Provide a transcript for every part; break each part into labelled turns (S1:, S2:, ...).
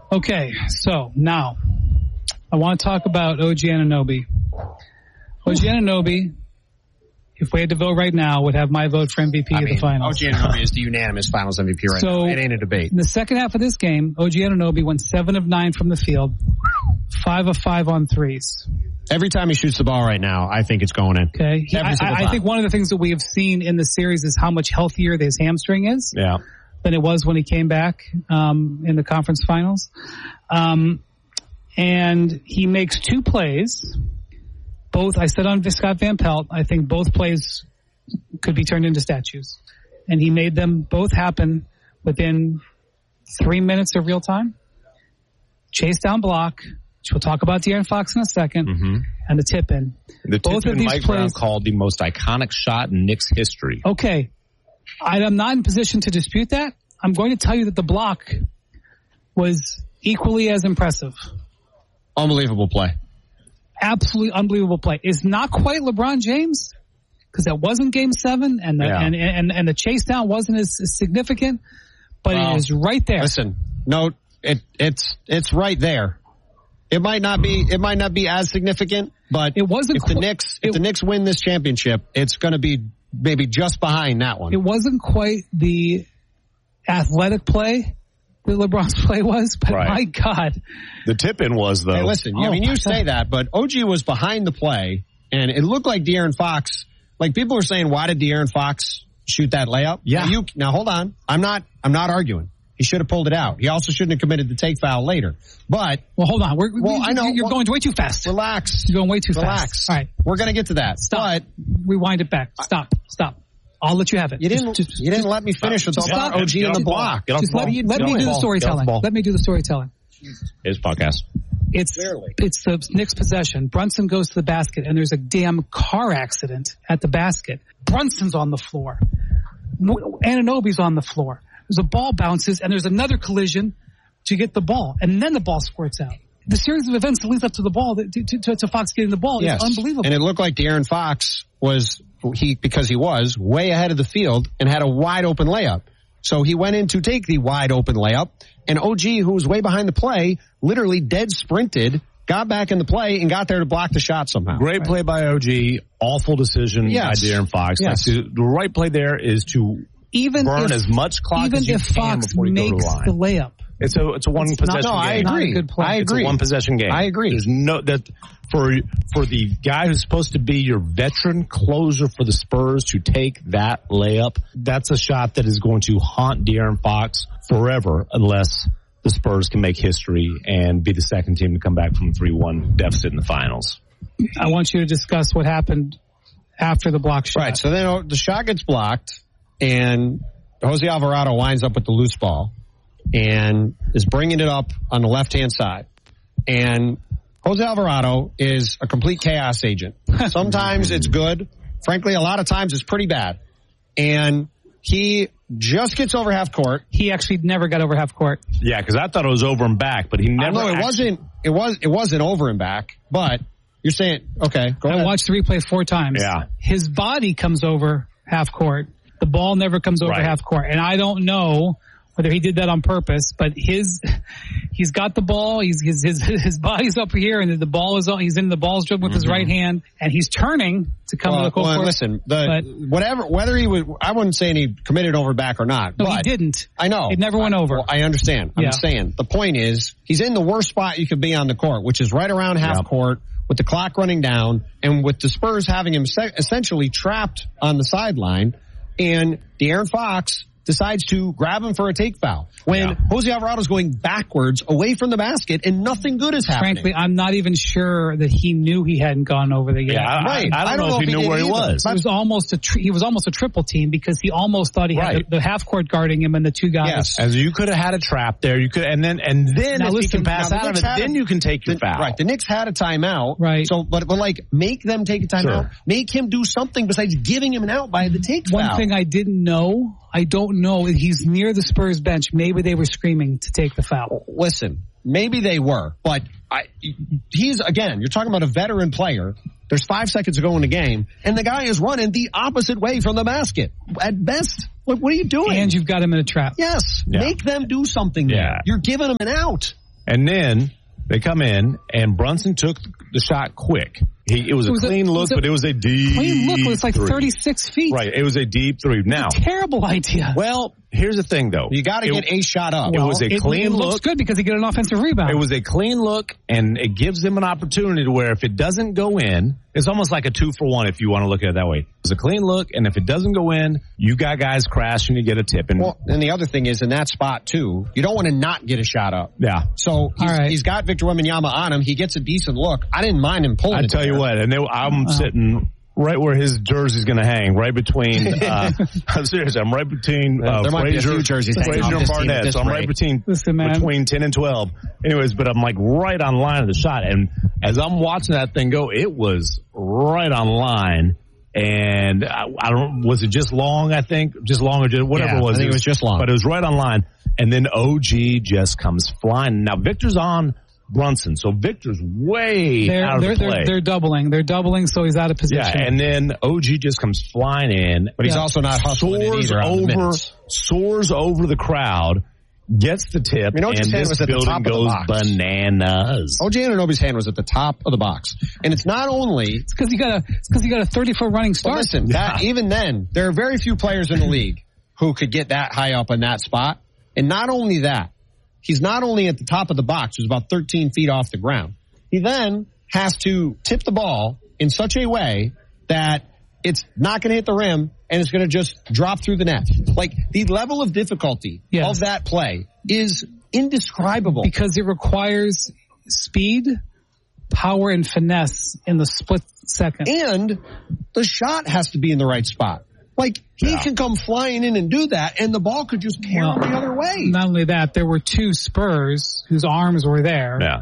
S1: Okay, so now I want to talk about OG Anunoby. OG Anunoby, if we had to vote right now, would have my vote for MVP of the finals.
S2: OG Anunoby is the unanimous finals MVP right now. It ain't a debate.
S1: In the second half of this game, OG Anunoby went 7 of 9 from the field, 5 of 5 on threes.
S2: Every time he shoots the ball right now, I think it's going in.
S1: Okay. I think one of the things that we have seen in the series is how much healthier his hamstring is than it was when he came back in the conference finals. And he makes 2 plays. Both, I said on Scott Van Pelt, I think both plays could be turned into statues. And he made them both happen within 3 minutes of real time. Chase down block, which we'll talk about De'Aaron Fox in a second, and the tip in.
S3: The
S1: both
S3: tip
S1: of
S3: in
S1: these
S3: Mike
S1: plays,
S3: Brown called the most iconic shot in Knicks history.
S1: Okay. I'm not in position to dispute that. I'm going to tell you that the block was equally as impressive.
S2: Unbelievable play.
S1: Absolutely unbelievable play. It's not quite LeBron James because that wasn't Game 7, and the chase down wasn't as significant, but it is right there.
S2: Listen, no, it's right there. It might not be as significant, but
S1: it wasn't.
S2: If the Knicks win this championship, it's going to be maybe just behind that one.
S1: It wasn't quite the athletic play that LeBron's play was, but my God.
S3: The tip-in was, though.
S2: Hey, listen, you say that, but OG was behind the play, and it looked like De'Aaron Fox, like people were saying, why did De'Aaron Fox shoot that layup?
S3: Yeah.
S2: Now hold on. I'm not arguing. He should have pulled it out. He also shouldn't have committed the take foul later. But
S1: hold on. I know you're going way too fast.
S2: Relax.
S1: You're going way too fast. All right.
S2: We're going to get to that.
S1: Stop. Rewind it back. Stop. I'll let you have it.
S2: You didn't let me finish with about OG in the block.
S1: Let me do the storytelling. Let me do the storytelling.
S3: His podcast.
S1: It's the Knicks possession. Brunson goes to the basket, and there's a damn car accident at the basket. Brunson's on the floor. Anunoby's on the floor. There's a ball bounces, and there's another collision to get the ball, and then the ball squirts out. The series of events that leads up to the ball, to Fox getting the ball, is unbelievable.
S2: And it looked like De'Aaron Fox was way ahead of the field and had a wide open layup. So he went in to take the wide open layup, and OG, who was way behind the play, literally dead sprinted, got back in the play, and got there to block the shot somehow.
S3: Great play by OG. Awful decision by De'Aaron Fox.
S1: Yes.
S3: The right play there is to burn as much clock as you can before you go to the line.
S1: The layup.
S3: It's a one possession game.
S2: I agree.
S3: It's a one possession game.
S2: I agree.
S3: There's no that for the guy who's supposed to be your veteran closer for the Spurs to take that layup. That's a shot that is going to haunt De'Aaron Fox forever unless the Spurs can make history and be the second team to come back from a 3-1 deficit in the finals.
S1: I want you to discuss what happened after the block shot.
S2: Right. So then the shot gets blocked, and Jose Alvarado winds up with the loose ball and is bringing it up on the left-hand side. And Jose Alvarado is a complete chaos agent. Sometimes it's good. Frankly, a lot of times it's pretty bad. And he just gets over half court.
S1: He actually never got over half court.
S3: Yeah, because I thought it was over and back, but he never.
S2: No, it wasn't over and back. But you're saying, okay, go ahead.
S1: I watched the replay 4 times.
S3: Yeah,
S1: his body comes over half court. The ball never comes over half court, and I don't know whether he did that on purpose, but he's got the ball, his body's up here, and the ball is on, he's in the ball's dribbling with his right hand, and he's turning to come to the court.
S2: Well, listen, whether he was, I wouldn't say he committed over back or not.
S1: No,
S2: but
S1: he didn't.
S2: I know.
S1: It never went over.
S2: Well, I understand. I'm saying, the point is, he's in the worst spot you could be on the court, which is right around half court, with the clock running down, and with the Spurs having him essentially trapped on the sideline, and De'Aaron Fox decides to grab him for a take foul when Jose Alvarado's going backwards away from the basket and nothing good is happening.
S1: Frankly, I'm not even sure that he knew he hadn't gone over the game.
S3: Yeah, I don't know if he knew where he was.
S1: He was almost a triple team because he almost thought he had the half court guarding him and the 2 guys.
S3: Yes. And you could have had a trap there. You could, and then
S1: now,
S3: if you can pass out of it, then you can take your foul.
S2: Right. The Knicks had a timeout.
S1: Right.
S2: So, but make them take a timeout. Make him do something besides giving him an out by the take foul.
S1: One thing I don't know, he's near the Spurs bench. Maybe they were screaming to take the foul.
S2: Listen, maybe they were, but you're talking about a veteran player. There's 5 seconds to go in the game, and the guy is running the opposite way from the basket. At best, what are you doing?
S1: And you've got him in a trap.
S2: Yes. Yeah. Make them do something there. You're giving him an out.
S3: And then they come in, and Brunson took the shot quick. It was a clean look, but it was a deep
S1: clean look. It was like 36 feet.
S3: Right. It was a deep three. Now,
S1: terrible idea.
S3: Well, here's the thing, though.
S2: You got to get a shot up.
S3: It was a clean look.
S1: It looks good because he got an offensive rebound.
S3: It was a clean look, and it gives them an opportunity to where if it doesn't go in, it's almost like a 2-for-1 if you want to look at it that way. It's a clean look, and if it doesn't go in, you got guys crashing to get a tip. And
S2: the other thing is in that spot, too, you don't want to not get a shot up.
S3: Yeah.
S2: So he's got Victor Wembanyama on him. He gets a decent look. I didn't mind him pulling it.
S3: I tell you what, and I'm sitting right where his jersey's going to hang, right between, I'm serious, I'm right between Frazier and Barnett. So I'm right between 10 and 12. Anyways, but I'm like right on line of the shot. And as I'm watching that thing go, it was right on line. And I don't, was it just long, I think? Just long or just whatever it was.
S2: I think it was just long.
S3: But it was right on line. And then OG just comes flying. Now, Victor's on Brunson, so Victor's way out of play.
S1: They're doubling, so he's out of position.
S3: Yeah, and then OG just comes flying in,
S2: but he's also not hustling
S3: soars over the crowd, gets the tip, and this building goes bananas.
S2: OG Anunoby's hand was at the top of the box, and it's not only
S1: it's because he got a 30-foot running start.
S2: Listen, even then, there are very few players in the league who could get that high up in that spot, and not only that. He's not only at the top of the box, he's about 13 feet off the ground. He then has to tip the ball in such a way that it's not going to hit the rim and it's going to just drop through the net. Like, the level of difficulty of that play is indescribable.
S1: Because it requires speed, power, and finesse in the split second.
S2: And the shot has to be in the right spot. Like, he can come flying in and do that, and the ball could just carry him the other way.
S1: Not only that, there were two Spurs whose arms were there.
S3: Yeah.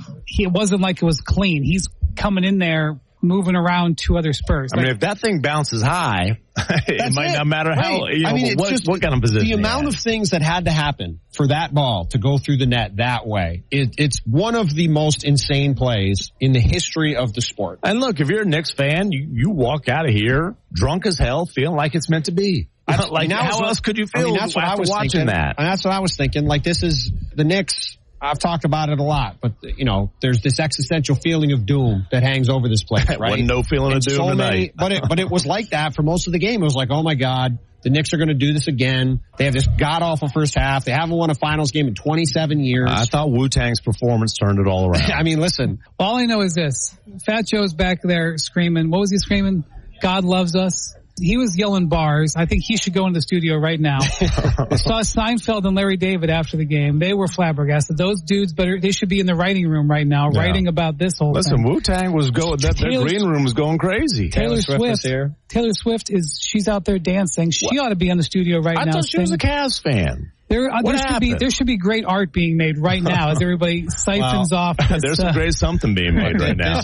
S1: It wasn't like it was clean. He's coming in there, moving around two other Spurs.
S3: I mean, if that thing bounces high, it might not matter how, what kind of position.
S2: The amount of things that had to happen for that ball to go through the net that way, it's one of the most insane plays in the history of the sport.
S3: And look, if you're a Knicks fan, you walk out of here drunk as hell, feeling like it's meant to be. Like, how else could you feel after watching that?
S2: And that's what I was thinking. Like, this is the Knicks. I've talked about it a lot, but, there's this existential feeling of doom that hangs over this place, right?
S3: Wasn't no feeling of doom tonight.
S2: But it was like that for most of the game. It was like, oh my God, the Knicks are going to do this again. They have this god-awful first half. They haven't won a finals game in 27 years.
S3: I thought Wu-Tang's performance turned it all around.
S2: I mean, listen.
S1: All I know is this. Fat Joe's back there screaming. What was he screaming? God loves us. He was yelling bars. I think he should go into the studio right now. I saw Seinfeld and Larry David after the game. They were flabbergasted. Those dudes they should be in the writing room right now, writing about this whole thing.
S3: Listen, Wu-Tang was their green room was going crazy.
S1: Taylor Swift is here. Taylor Swift she's out there dancing. She ought to be in the studio right now.
S3: I thought she was a Cavs fan.
S2: There
S1: should be great art being made right now as everybody siphons off.
S3: There's some great something being made right now.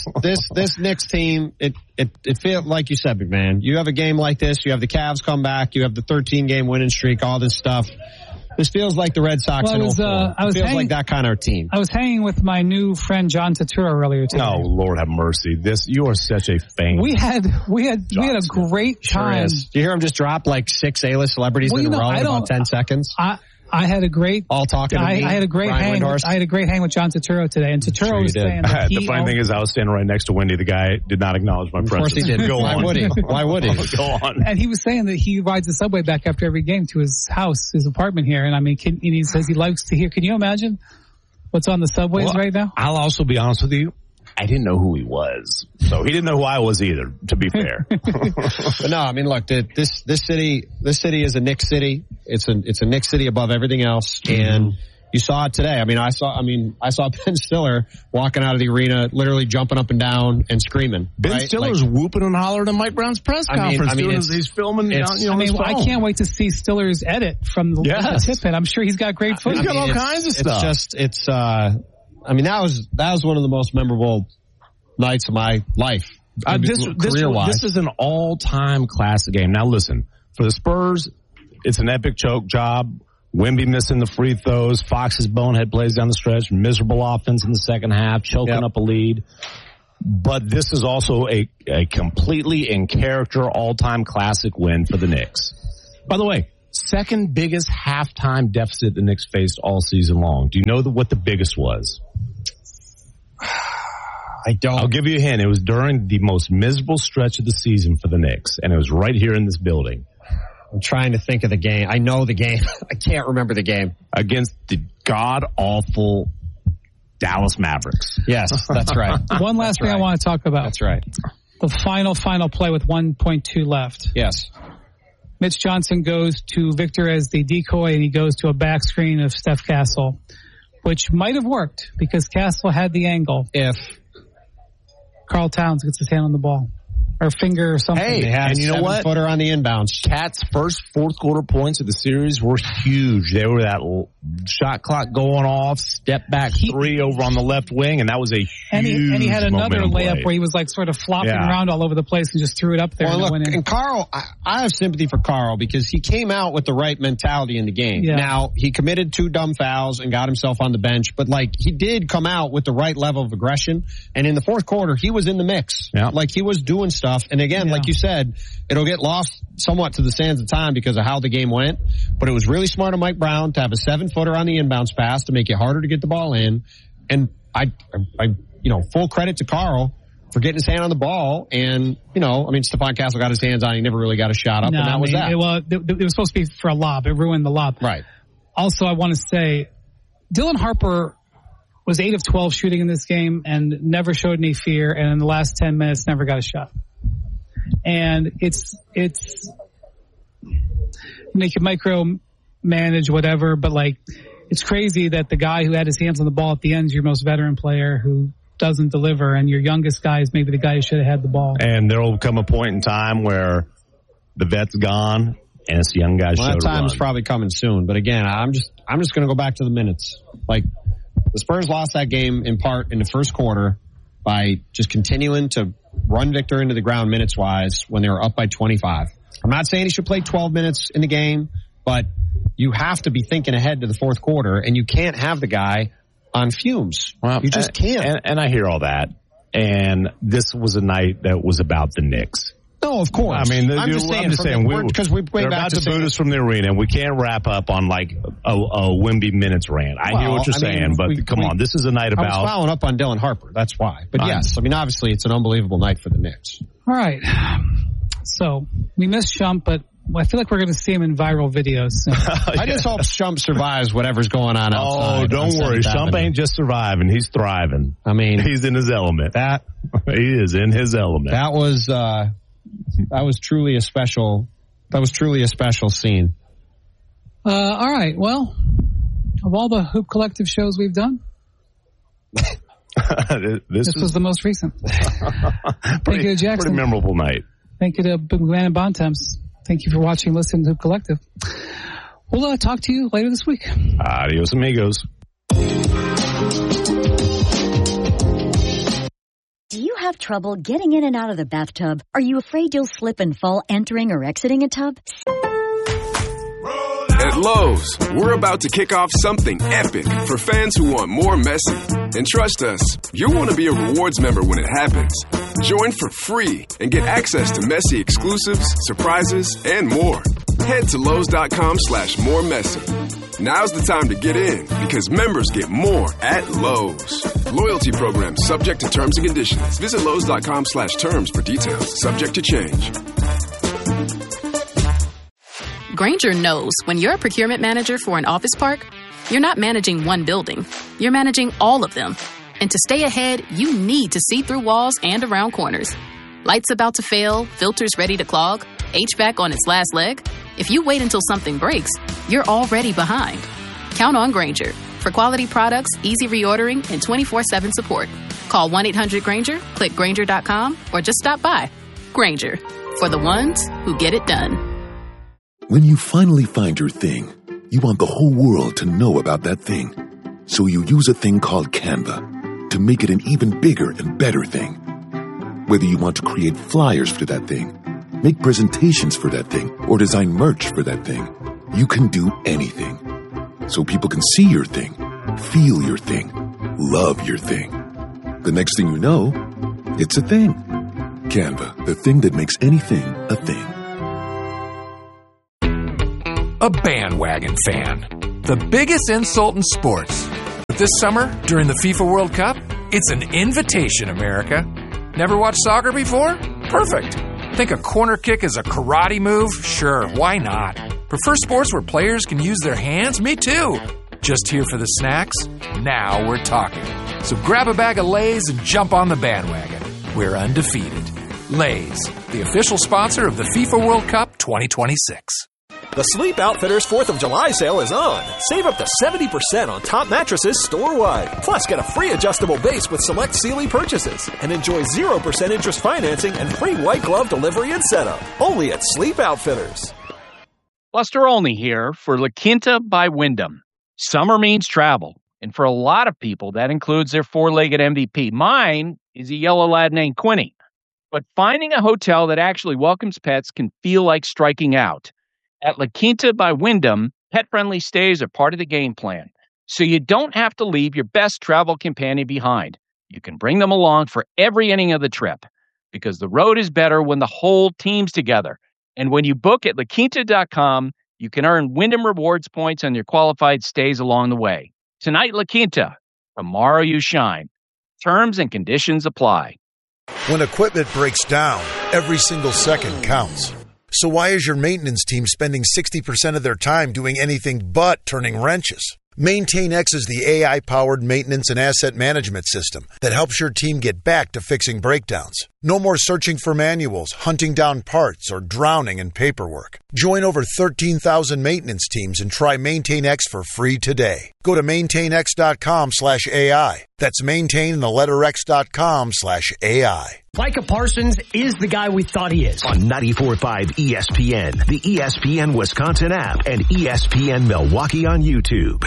S2: This Knicks team, it feels like you said, McMahon. You have a game like this, you have the Cavs come back, you have the 13-game winning streak, all this stuff. This feels like the Red Sox in 04. It feels like that kind of team.
S1: I was hanging with my new friend John Turturro earlier today.
S3: Oh, Lord have mercy. You are such a fan.
S1: We had a great time.
S2: Sure. Do you hear him just drop like 6 A-list celebrities in a row in about 10 seconds?
S1: I had a great
S2: all talking. I
S1: had a great hang. I had a great hang with John Turturro today, and Turturro was saying that
S3: the funny thing is, I was standing right next to Wendy. The guy did not acknowledge my presence.
S2: Of course he did. Why would he?
S3: Go on.
S1: And he was saying that he rides the subway back after every game to his house, his apartment here. And I mean, he says he likes to hear. Can you imagine what's on the subways right now?
S3: I'll also be honest with you. I didn't know who he was. So he didn't know who I was either, to be fair.
S2: But no, I mean, look, this city is a Knicks city. It's a Knicks city above everything else. And you saw it today. I saw Ben Stiller walking out of the arena, literally jumping up and down and screaming.
S3: Ben Stiller's whooping and hollering at Mike Brown's press conference. He's filming.
S1: I can't wait to see Stiller's edit from the tip-in. I'm sure he's got great footage.
S3: He's got all kinds of stuff.
S2: That was one of the most memorable nights of my life. Career-wise.
S3: This is an all-time classic game. Now listen, for the Spurs, it's an epic choke job. Wemby missing the free throws. Fox's bonehead plays down the stretch. Miserable offense in the second half, choking up a lead. But this is also a completely in character all-time classic win for the Knicks. By the way, second biggest halftime deficit the Knicks faced all season long. Do you know what the biggest was?
S2: I don't.
S3: I'll give you a hint. It was during the most miserable stretch of the season for the Knicks, and it was right here in this building.
S2: I'm trying to think of the game. I know the game. I can't remember the game.
S3: Against the god-awful Dallas Mavericks.
S2: Yes, that's right.
S1: One last thing I want to talk about.
S2: That's right.
S1: The final play with 1.2 left.
S2: Yes.
S1: Mitch Johnson goes to Victor as the decoy, and he goes to a back screen of Steph Castle, which might have worked because Castle had the angle.
S2: If
S1: Karl Towns gets his hand on the ball. Or finger or something.
S2: Hey, they had
S3: and you know what?
S2: 7-footer on the inbounds.
S3: Cat's first fourth quarter points of the series were huge. They were that shot clock going off, step back three over on the left wing, and that was a huge
S1: and he had another layup
S3: play.
S1: where he was like sort of flopping around all over the place and just threw it up there.
S2: Well,
S1: and
S2: look,
S1: went in.
S2: and Karl, I have sympathy for Karl because he came out with the right mentality in the game.
S1: Yeah.
S2: Now, he committed 2 dumb fouls and got himself on the bench, but like he did come out with the right level of aggression. And in the fourth quarter, he was in the mix.
S3: Yeah.
S2: Like he was doing stuff. And again, like you said, it'll get lost somewhat to the sands of time because of how the game went. But it was really smart of Mike Brown to have a 7-footer on the inbounds pass to make it harder to get the ball in. And I full credit to Karl for getting his hand on the ball. And, Stephon Castle got his hands on it. He never really got a shot up, and that was that.
S1: It was supposed to be for a lob. It ruined the lob.
S2: Right.
S1: Also, I want to say, Dylan Harper was 8 of 12 shooting in this game and never showed any fear, and in the last 10 minutes never got a shot. And it's they can micromanage whatever, but like it's crazy that the guy who had his hands on the ball at the end is your most veteran player who doesn't deliver, and your youngest guy is maybe the guy who should have had the ball.
S3: And there will come a point in time where the vet's gone and it's the young guy.
S2: Well, that time is probably coming soon. But again, I'm just going to go back to the minutes. Like the Spurs lost that game in part in the first quarter by just continuing to run Victor into the ground minutes wise when they were up by 25. I'm not saying he should play 12 minutes in the game, but you have to be thinking ahead to the fourth quarter, and you can't have the guy on fumes.
S3: Well,
S2: you just can't.
S3: And I hear all that. And this was a night that was about the Knicks.
S2: No, of course.
S3: I mean,
S2: I'm just saying because we're
S3: they're about to boot us from the arena, and we can't wrap up on like a Wemby minutes rant. I hear what you're saying, but come on, this is a night about.
S2: I was following up on Dylan Harper. That's why. But yes, obviously it's an unbelievable night for the Knicks.
S1: All right. So we missed Shump, but I feel like we're going to see him in viral videos soon.
S2: I just hope Shump survives whatever's going on outside.
S3: Oh, don't worry. Shump ain't just surviving. He's thriving.
S2: I mean,
S3: he's in his element. He is in his element.
S2: That was truly a special scene.
S1: All right. Well, of all the Hoop Collective shows we've done, this was the most recent. Thank you to Jackson.
S3: Pretty memorable night.
S1: Thank you to Big Man and Bontemps. Thank you for watching and listening to Hoop Collective. We'll talk to you later this week.
S3: Adios, amigos.
S4: Do you have trouble getting in and out of the bathtub? Are you afraid you'll slip and fall entering or exiting a tub?
S5: At Lowe's, we're about to kick off something epic for fans who want more messy. And trust us, you'll want to be a rewards member when it happens. Join for free and get access to messy exclusives, surprises, and more. Head to Lowe's.com/more messy. Now's the time to get in because members get more at Lowe's. Loyalty program subject to terms and conditions. Visit Lowe's.com/terms for details. Subject to change.
S6: Grainger knows when you're a procurement manager for an office park, you're not managing one building. You're managing all of them. And to stay ahead, you need to see through walls and around corners. Lights about to fail, filters ready to clog, HVAC on its last leg. If you wait until something breaks, you're already behind. Count on Grainger for quality products, easy reordering, and 24/7 support. Call 1-800-GRAINGER, click Grainger.com, or just stop by. Grainger, for the ones who get it done.
S7: When you finally find your thing, you want the whole world to know about that thing. So you use a thing called Canva to make it an even bigger and better thing. Whether you want to create flyers for that thing, make presentations for that thing, or design merch for that thing, you can do anything. So people can see your thing, feel your thing, love your thing. The next thing you know, it's a thing. Canva, the thing that makes anything a thing.
S8: a bandwagon fan. The biggest insult in sports. But this summer, during the FIFA World Cup, it's an invitation, America. Never watched soccer before? Perfect. Think a corner kick is a karate move? Sure, why not? Prefer sports where players can use their hands? Me too. Just here for the snacks? Now we're talking. So grab a bag of Lay's and jump on the bandwagon. We're undefeated. Lay's, the official sponsor of the FIFA World Cup 2026.
S9: The Sleep Outfitters 4th of July sale is on. Save up to 70% on top mattresses store-wide. Plus, get a free adjustable base with select Sealy purchases. And enjoy 0% interest financing and free white glove delivery and setup. Only at Sleep Outfitters.
S10: Buster Olney here for La Quinta by Wyndham. Summer means travel. And for a lot of people, that includes their four-legged MVP. Mine is a yellow lad named Quinny. But finding a hotel that actually welcomes pets can feel like striking out. At La Quinta by Wyndham, pet-friendly stays are part of the game plan, so you don't have to leave your best travel companion behind. You can bring them along for every inning of the trip, because the road is better when the whole team's together. And when you book at LaQuinta.com, you can earn Wyndham Rewards points on your qualified stays along the way. Tonight, La Quinta. Tomorrow, you shine. Terms and conditions apply.
S11: When equipment breaks down, every single second counts. So why is your maintenance team spending 60% of their time doing anything but turning wrenches? MaintainX is the AI-powered maintenance and asset management system that helps your team get back to fixing breakdowns. No more searching for manuals, hunting down parts, or drowning in paperwork. Join over 13,000 maintenance teams and try MaintainX for free today. Go to maintainx.com/AI. That's maintain.x.com/AI.
S12: Micah Parsons is the guy we thought he is.
S13: On 94.5 ESPN, the ESPN Wisconsin app, and ESPN Milwaukee on YouTube.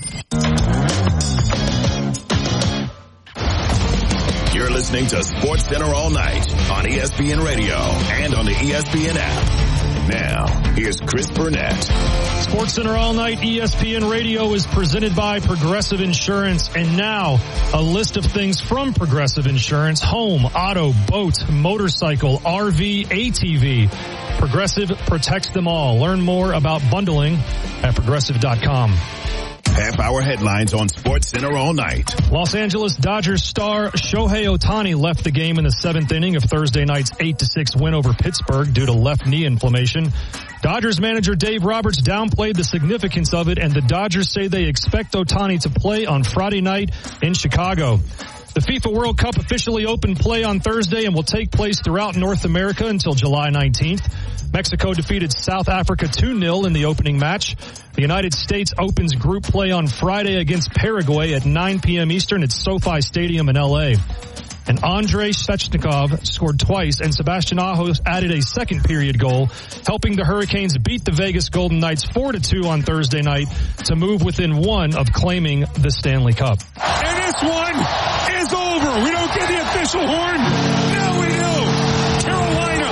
S14: You're listening to SportsCenter All Night on ESPN Radio and on the ESPN app. Now, here's Chris Burnett.
S15: SportsCenter All Night ESPN Radio is presented by Progressive Insurance. And now, a list of things from Progressive Insurance: home, auto, boat, motorcycle, RV, ATV. Progressive protects them all. Learn more about bundling at Progressive.com.
S14: Half-hour headlines on SportsCenter All Night.
S15: Los Angeles Dodgers star Shohei Ohtani left the game in the seventh inning of Thursday night's 8-6 win over Pittsburgh due to left knee inflammation. Dodgers manager Dave Roberts downplayed the significance of it, and the Dodgers say they expect Ohtani to play on Friday night in Chicago. The FIFA World Cup officially opened play on Thursday and will take place throughout North America until July 19th. Mexico defeated South Africa 2-0 in the opening match. The United States opens group play on Friday against Paraguay at 9 p.m. Eastern at SoFi Stadium in L.A. And Andrei Shevchenko scored twice, and Sebastian Aho added a second period goal, helping the Hurricanes beat the Vegas Golden Knights 4-2 on Thursday night to move within one of claiming the Stanley Cup.
S16: And this one is over. We don't get the official horn. Now we do. Carolina,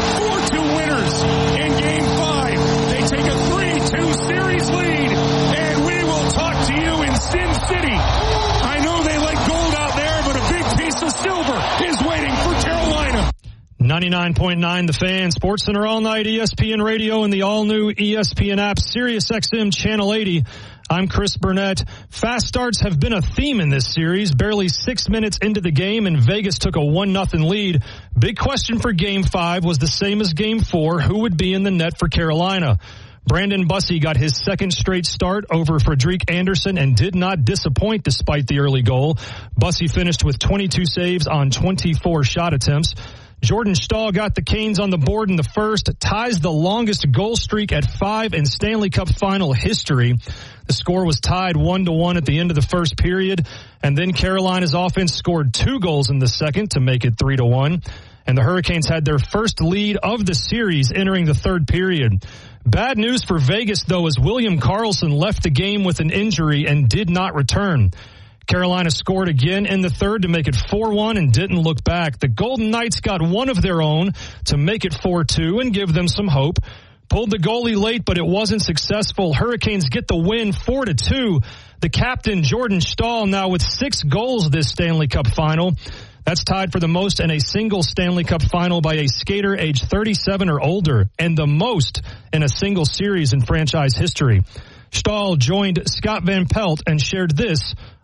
S16: 4-2 winners in Game 5. They take a 3-2 series lead, and we will talk to you in Sin City. I know they like gold out there, but a big piece of silver is waiting for Carolina.
S15: 99.9 The Fan, SportsCenter All Night, ESPN Radio, and the all-new ESPN app, SiriusXM Channel 80. I'm Chris Burnett. Fast starts have been a theme in this series. Barely 6 minutes into the game, and Vegas took a 1-0 lead. Big question for Game 5 was the same as Game 4. Who would be in the net for Carolina? Brandon Bussi got his second straight start over Frederik Andersen and did not disappoint despite the early goal. Bussi finished with 22 saves on 24 shot attempts. Jordan Staal got the Canes on the board in the first, ties the longest goal streak at 5 in Stanley Cup final history. The score was tied 1-1 at the end of the first period, and then Carolina's offense scored 2 goals in the second to make it 3-1. And the Hurricanes had their first lead of the series entering the third period. Bad news for Vegas, though, as William Karlsson left the game with an injury and did not return. Carolina scored again in the third to make it 4-1 and didn't look back. The Golden Knights got one of their own to make it 4-2 and give them some hope. Pulled the goalie late, but it wasn't successful. Hurricanes get the win 4-2. The captain, Jordan Staal, now with 6 goals this Stanley Cup final. That's tied for the most in a single Stanley Cup final by a skater aged 37 or older, and the most in a single series in franchise history. Stahl joined Scott Van Pelt and shared this